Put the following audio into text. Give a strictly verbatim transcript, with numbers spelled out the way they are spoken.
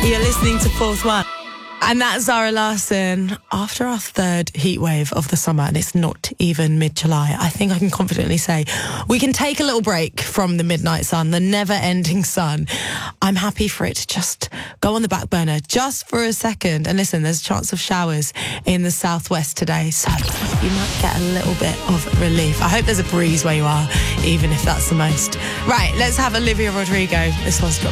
You're listening to Fourth One. And that's Zara Larsson after our third heat wave of the summer, and it's not even mid-July. I think I can confidently say we can take a little break from the midnight sun, the never-ending sun. I'm happy for it to just go on the back burner just for a second. And listen, there's a chance of showers in the southwest today, so you might get a little bit of relief. I hope there's a breeze where you are, even if that's the most. Right, let's have Olivia Rodrigo. This one's got